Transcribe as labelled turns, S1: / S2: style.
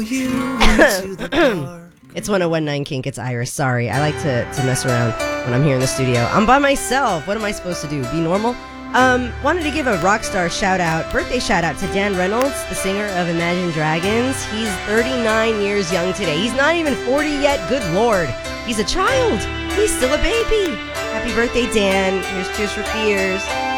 S1: you into the park.
S2: It's 101.9 Kink. It's Iris. Sorry, I like to mess around when I'm here in the studio. I'm by myself. What am I supposed to do? Be normal? Wanted to give a rock star birthday shout out to Dan Reynolds, the singer of Imagine Dragons. He's 39 years young today. He's not even 40 yet. Good Lord. He's a child. He's still a baby. Happy birthday, Dan. Here's Tears for Fears.